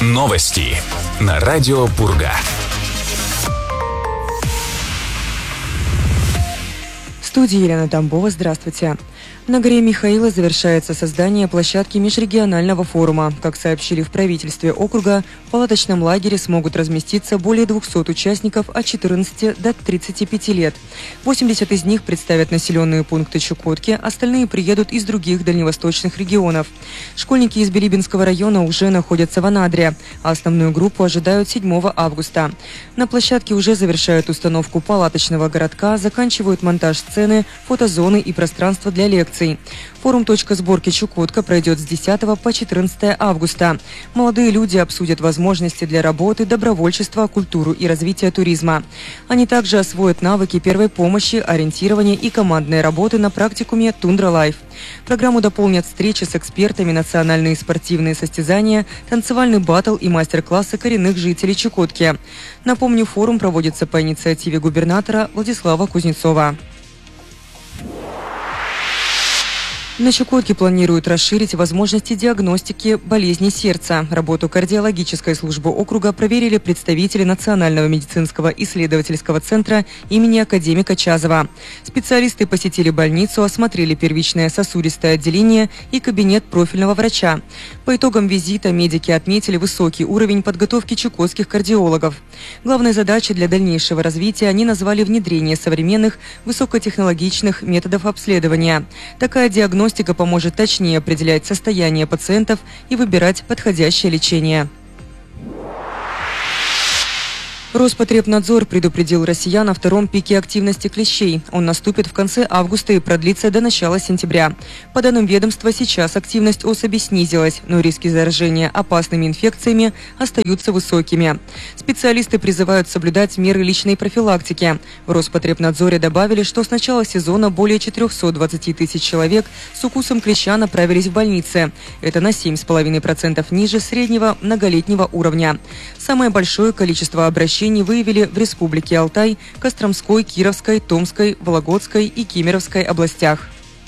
Новости на радио Пурга. В студии Елена Тамбова. Здравствуйте. На горе Михаила завершается создание площадки межрегионального форума. Как сообщили в правительстве округа, в палаточном лагере смогут разместиться более 200 участников от 14 до 35 лет. 80 из них представят населенные пункты Чукотки, остальные приедут из других дальневосточных регионов. Школьники из Билибинского района уже находятся в Анадыре, а основную группу ожидают 7 августа. На площадке уже завершают установку палаточного городка, заканчивают монтаж сцены, фотозоны и пространства для лекций. Форум «Точка сборки Чукотка» пройдет с 10 по 14 августа. Молодые люди обсудят возможности для работы, добровольчества, культуру и развития туризма. Они также освоят навыки первой помощи, ориентирования и командной работы на практикуме «Тундра Лайф». Программу дополнят встречи с экспертами, национальные спортивные состязания, танцевальный баттл и мастер-классы коренных жителей Чукотки. Напомню, форум проводится по инициативе губернатора Владислава Кузнецова. На Чукотке планируют расширить возможности диагностики болезней сердца. Работу кардиологической службы округа проверили представители Национального медицинского исследовательского центра имени академика Чазова. Специалисты посетили больницу, осмотрели первичное сосудистое отделение и кабинет профильного врача. По итогам визита медики отметили высокий уровень подготовки чукотских кардиологов. Главной задачей для дальнейшего развития они назвали внедрение современных высокотехнологичных методов обследования. Такая диагностика поможет точнее определять состояние пациентов и выбирать подходящее лечение. Роспотребнадзор предупредил россиян о втором пике активности клещей. Он наступит в конце августа и продлится до начала сентября. По данным ведомства, сейчас активность особей снизилась, но риски заражения опасными инфекциями остаются высокими. Специалисты призывают соблюдать меры личной профилактики. В Роспотребнадзоре добавили, что с начала сезона более 420 тысяч человек с укусом клеща направились в больницы. Это на 7,5% ниже среднего многолетнего уровня. Самое большое количество обращений выявили в Республике Алтай, Костромской, Кировской, Томской, Вологодской и Кемеровской областях.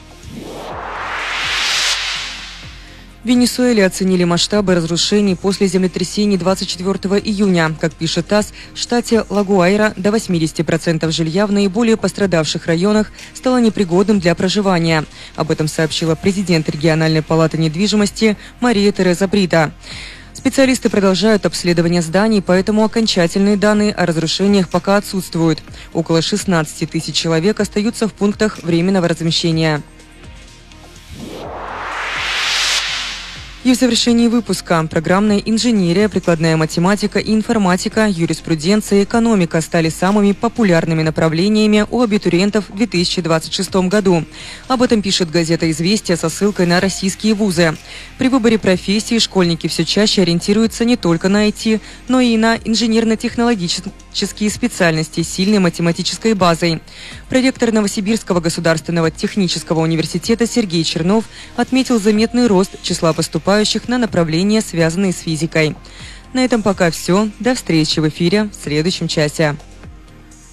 В Венесуэле оценили масштабы разрушений после землетрясений 24 июня. Как пишет ТАСС, в штате Ла-Гуайра до 80% жилья в наиболее пострадавших районах стало непригодным для проживания. Об этом сообщила президент региональной палаты недвижимости Мария Тереза Брита. Специалисты продолжают обследование зданий, поэтому окончательные данные о разрушениях пока отсутствуют. Около 16 тысяч человек остаются в пунктах временного размещения. И в завершении выпуска программная инженерия, прикладная математика и информатика, юриспруденция и экономика стали самыми популярными направлениями у абитуриентов в 2026 году. Об этом пишет газета «Известия» со ссылкой на российские вузы. При выборе профессии школьники все чаще ориентируются не только на IT, но и на инженерно-технологические специальности с сильной математической базой. Проректор Новосибирского государственного технического университета Сергей Чернов отметил заметный рост числа поступающих на направления, связанные с физикой. На этом пока все. До встречи в эфире в следующем часе.